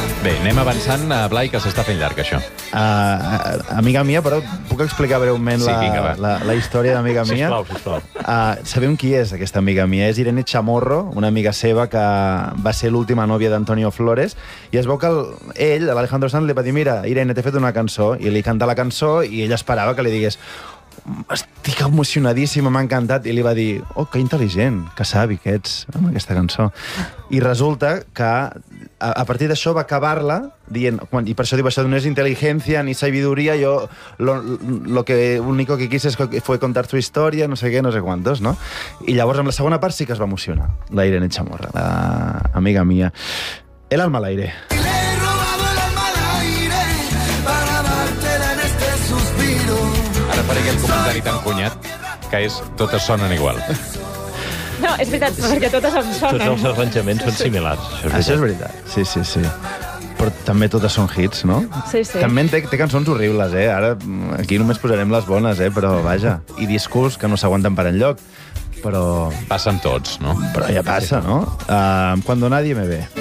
Bé, anem avançant, Blai, que s'està fent llarg, això. Amiga mia, però puc explicar breument Sí, vinga, la història d'amiga mia? Sisplau. Sabem qui és, aquesta amiga mia. És Irene Chamorro, una amiga seva que va ser l'última nòvia d'Antonio Flores, i es veu que ell, l'Alejandro Sanz, li va dir: mira, Irene, t'he fet una cançó, i li canta la cançó, i ell esperava que li digués: estic emocionadíssima, m'ha encantat. I li va dir: oh, que intel·ligent, que savi que ets amb aquesta cançó. I resulta que a partir d'això va acabar-la dient, i per això diu, això no és intel·ligència ni sabiduria, yo lo que único que quise fue contar tu història, no sé què, no sé quantos, no? I llavors amb la segona part sí que es va emocionar, la Irene Chamorro, la amiga mia. El alma al aire. Ara faré aquest comentari tan cunyat que és totes sonen igual. No, és veritat, perquè totes em Tots sonen. els arranjaments són similars. Això és veritat, sí. Però també totes són hits, no? Sí. També té cançons horribles, eh? Ara, aquí només posarem les bones, però vaja. I discos que no s'aguanten per enlloc. Però Passa amb tots, no? ja passa, no? Cuando nadie me ve.